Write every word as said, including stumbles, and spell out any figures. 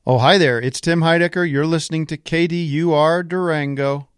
Oh, hi there. It's Tim Heidecker. You're listening to K D U R Durango.